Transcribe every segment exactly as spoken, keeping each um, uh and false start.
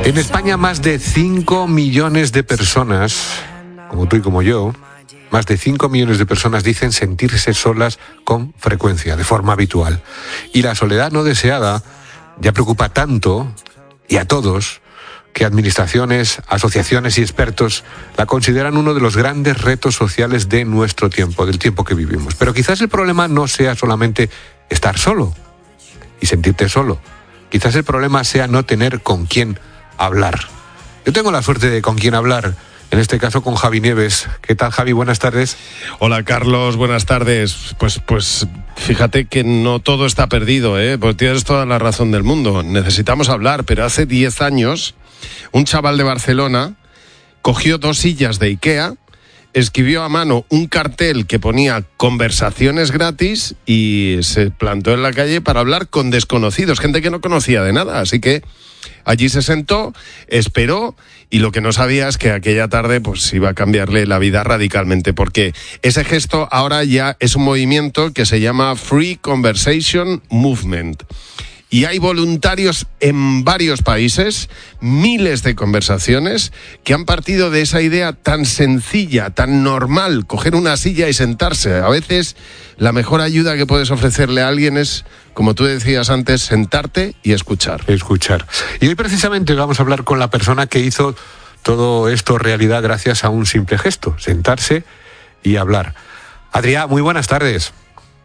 En España más de cinco millones de personas, como tú y como yo, más de cinco millones de personas dicen sentirse solas con frecuencia, de forma habitual. Y la soledad no deseada ya preocupa tanto, y a todos, que administraciones, asociaciones y expertos la consideran uno de los grandes retos sociales de nuestro tiempo, del tiempo que vivimos. Pero quizás el problema no sea solamente estar solo y sentirte solo. Quizás el problema sea no tener con quién hablar. Yo tengo la suerte de con quién hablar, en este caso con Javi Nieves. ¿Qué tal, Javi? Buenas tardes. Hola, Carlos, buenas tardes. Pues, pues fíjate que no todo está perdido, ¿eh? Pues tienes toda la razón del mundo. Necesitamos hablar, pero hace diez años un chaval de Barcelona cogió dos sillas de IKEA, escribió a mano un cartel que ponía conversaciones gratis y se plantó en la calle para hablar con desconocidos, gente que no conocía de nada. Así que allí se sentó, esperó, y lo que no sabía es que aquella tarde pues iba a cambiarle la vida radicalmente, porque ese gesto ahora ya es un movimiento que se llama Free Conversation Movement. Y hay voluntarios en varios países, miles de conversaciones, que han partido de esa idea tan sencilla, tan normal, coger una silla y sentarse. A veces la mejor ayuda que puedes ofrecerle a alguien es, como tú decías antes, sentarte y escuchar. Escuchar. Y hoy precisamente vamos a hablar con la persona que hizo todo esto realidad gracias a un simple gesto, sentarse y hablar. Adrià, muy buenas tardes.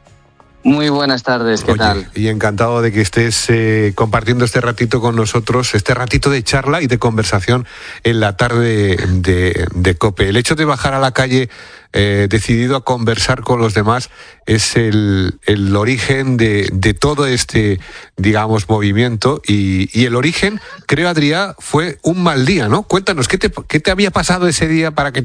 Muy buenas tardes, ¿qué Oye, tal? Y encantado de que estés eh, compartiendo este ratito con nosotros, este ratito de charla y de conversación en la tarde de, de COPE. El hecho de bajar a la calle eh, decidido a conversar con los demás es el, el origen de, de todo este, digamos, movimiento. Y, y el origen, creo, Adrià, fue un mal día, ¿no? Cuéntanos, ¿qué te, qué te había pasado ese día para que